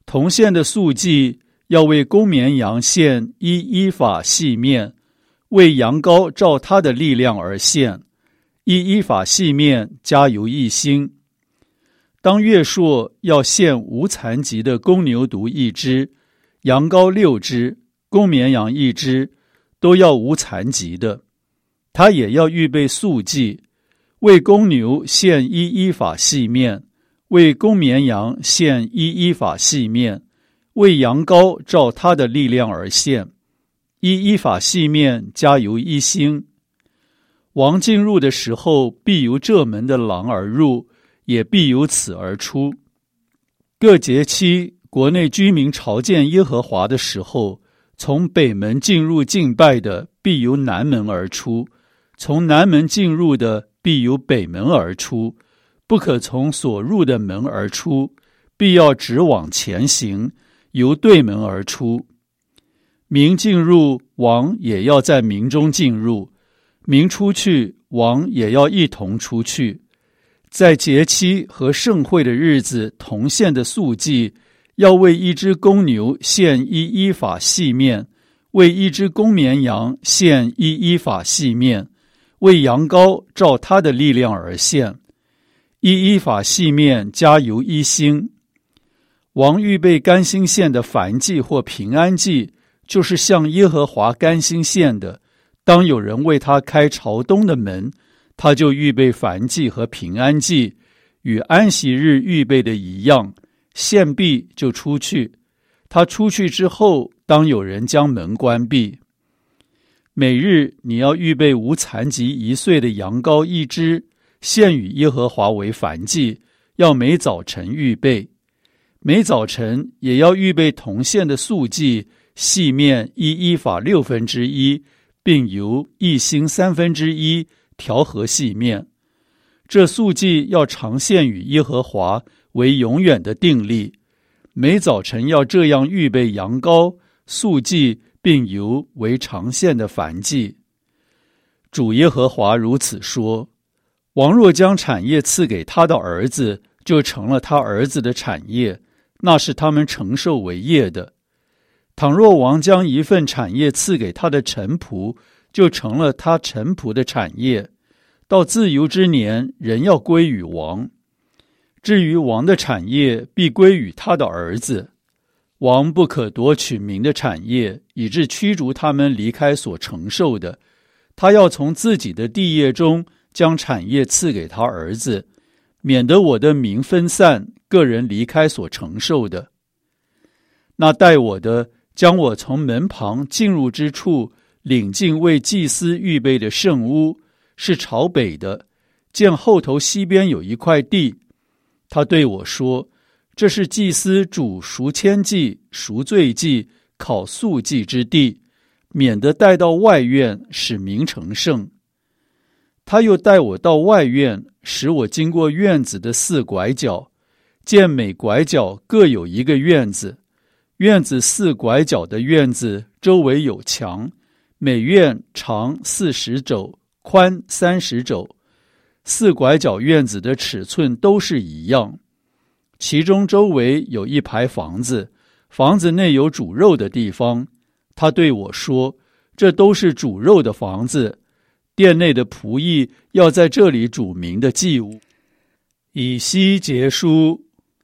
同县的素祭要为公绵羊献依法细面，为羊羔照他的力量而献，依法细面加油1星。当月朔要献无残疾的公牛犊1只，羊羔6只，公绵羊1只，都要无残疾的。他也要预备素祭，为公牛献依法细面，为公绵羊献依法细面，为羊羔照他的力量而献，依法细面加油1星。王进入的时候，必由这门的廊而入，也必由此而出。各节期，国内居民朝见耶和华的时候，从北门进入敬拜的，必由南门而出；从南门进入的，必由北门而出。不可从所入的门而出，必要直往前行，由对门而出。民进入，王也要在民中进入；民出去，王也要一同出去。在节期和盛会的日子同献的素祭，要为1只公牛献依法细面，为1只公绵羊献依法细面，为羊羔照他的力量而献，依法细面加油1星。王预备甘心献的燔祭或平安祭，就是向耶和华甘心献的，当有人为他开朝东的门，他就预备燔祭和平安祭，与安息日预备的一样，献毕就出去。他出去之后，当有人将门关闭。每日你要预备无残疾1岁的羊羔1只，献与耶和华为燔祭，要每早晨预备。每早晨也要预备同献的素祭，细面依法1/6，并由1星1/3调和细面。这素祭要常献与耶和华，为永远的定例。每早晨要这样预备羊羔、素祭，并由为常献的燔祭。主耶和华如此说：王若将产业赐给他的儿子，就成了他儿子的产业，那是他们承受为业的。倘若王将一份产业赐给他的臣仆，就成了他臣仆的产业，到自由之年，人要归于王。至于王的产业，必归于他的儿子。王不可夺取民的产业，以致驱逐他们离开所承受的。他要从自己的地业中将产业赐给他儿子，免得我的民分散，个人离开所承受的。那待我的，将我从门旁进入之处领进为祭司预备的圣屋，是朝北的，见后头西边有一块地。他对我说：这是祭司煮赎愆祭、赎罪祭、烤素祭之地，免得带到外院，使民成圣。他又带我到外院，使我经过院子的4拐角，见每拐角各有一个院子。院子4拐角的院子周围有墙，每院长40肘，宽30肘。4拐角院子的尺寸都是一样。其中周围有一排房子，房子内有煮肉的地方。他对我说：这都是煮肉的房子，殿内的仆役要在这里煮民的祭物。以西结书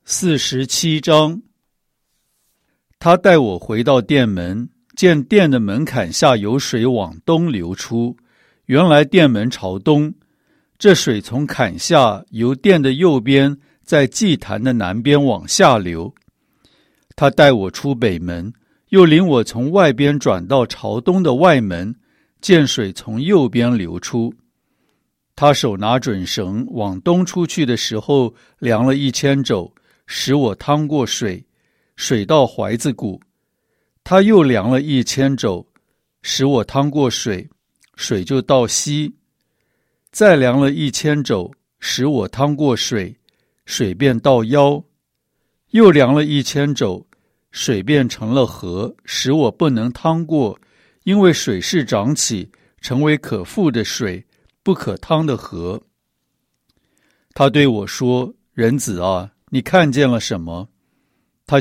47章。他带我回到殿门，见殿的门槛下有水往东流出，原来殿门朝东。这水从坎下由殿的右边，在祭坛的南边往下流。他带我出北门，又领我从外边转到朝东的外门，见水从右边流出。他手拿准绳往东出去的时候，量了1000肘，使我趟过水，水到怀子骨。他又量了1000肘，使我趟过水，水就到膝。再量了1000肘，使我趟过水，水便到腰。又量了1000肘，水变成了河，使我不能趟过，因为水势涨起，成为可覆的水，不可趟的河。他对我说：人子啊，你看见了什么？